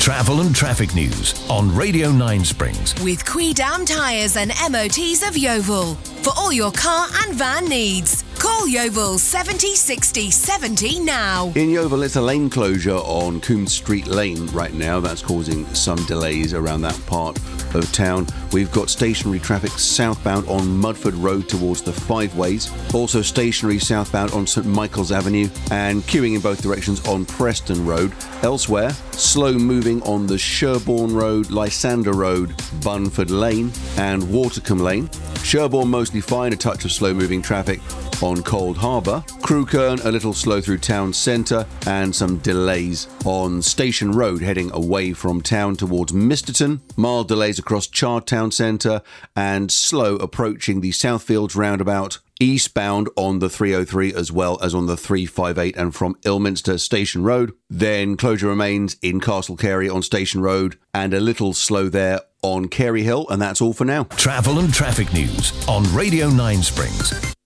Travel and traffic news on Radio 9 Springs. With Quidam Tyres and MOTs of Yeovil. For all your car and van needs. Call Yeovil 70 60 70 now. In Yeovil, it's a lane closure on Coombs Street Lane right now. That's causing some delays around that part of town. We've got stationary traffic southbound on Mudford Road towards the Five Ways. Also stationary southbound on St Michael's Avenue and queuing in both directions on Preston Road. Elsewhere, slow moving on the Sherborne Road, Lysander Road, Bunford Lane and Watercombe Lane. Sherborne mostly fine, a touch of slow moving traffic on Cold Harbour. Crewkerne a little slow through town centre and some delays on Station Road heading away from town towards Misterton. Mild delays across Chardtown Centre and slow approaching the Southfields roundabout. Eastbound on the 303 as well as on the 358 and from Ilminster Station Road. Then closure remains in Castle Carey on Station Road and a little slow there on Carey Hill, and that's all for now. Travel and traffic news on Radio 9 Springs.